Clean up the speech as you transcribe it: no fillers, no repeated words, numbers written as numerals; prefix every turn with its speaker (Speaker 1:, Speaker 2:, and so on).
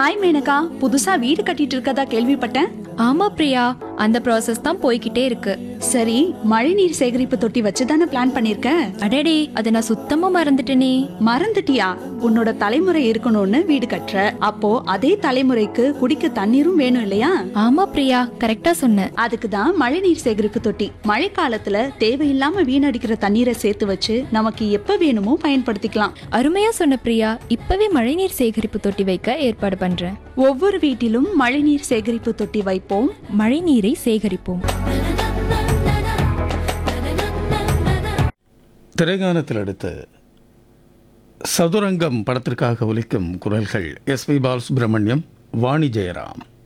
Speaker 1: Hi Maneka, புதுசா வீடு கட்டிட்டு இருக்கதா கேள்விப்பட்டேன்.
Speaker 2: ஆமா பிரியா, அந்த ப்ராசஸ் தான் போய்கிட்டே இருக்கு.
Speaker 1: சரி, மழைநீர் சேகரிப்பு தொட்டி வச்சுதானே பிளான் பண்ணிருக்க?
Speaker 2: அடடே, அதை நான் சுத்தமா மறந்துட்டேனே.
Speaker 1: மறந்துட்டியா? உன்னோட தலைமுறை இருக்கணும்னு வீடு கட்டுற, அப்போ அதே தலைமுறைக்கு குடிக்க தண்ணீரும் வேணும் இல்லையா?
Speaker 2: ஆமா பிரியா, கரெக்டா சொன்ன.
Speaker 1: அதுக்கு தான் மழைநீர் சேகரிப்பு தொட்டி. மழை காலத்துல தேவையில்லாம வீணடிக்கிற தண்ணீரை சேர்த்து வச்சு நமக்கு எப்ப வேணுமோ பயன்படுத்திக்கலாம்.
Speaker 2: அருமையா சொன்ன பிரியா, இப்பவே மழைநீர் சேகரிப்பு தொட்டி வைக்க ஏற்பாடு பண்றேன்.
Speaker 1: ஒவ்வொரு வீட்டிலும் மழைநீர் சேகரிப்பு தொட்டி வைப்போம்,
Speaker 2: மழைநீரை சேகரிப்போம்.
Speaker 3: திரைகானத்தில் அடுத்து சதுரங்கம் படத்திற்காக ஒலிக்கும் குரல்கள் எஸ் பி பாலசுப்ரமணியம், வாணி ஜெயராம்.